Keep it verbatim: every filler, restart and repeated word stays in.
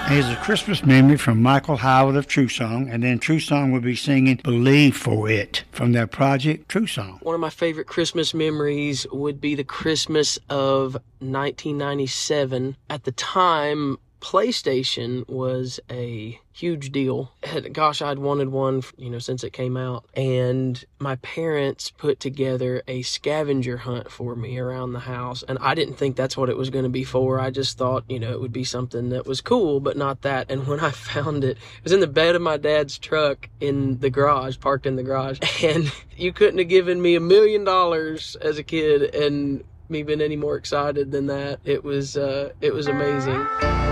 Here's a Christmas memory from Michael Howard of True Song, and then True Song will be singing Believe for It from their project True Song. One of my favorite Christmas memories would be the Christmas of nineteen ninety-seven. At the time, PlayStation was a huge deal. Gosh, I'd wanted one, you know, since it came out. And my parents put together a scavenger hunt for me around the house. And I didn't think that's what it was going to be for. I just thought, you know, it would be something that was cool, but not that. And when I found it, it was in the bed of my dad's truck in the garage, parked in the garage. And you couldn't have given me a million dollars as a kid and me been any more excited than that. It was, uh, it was amazing.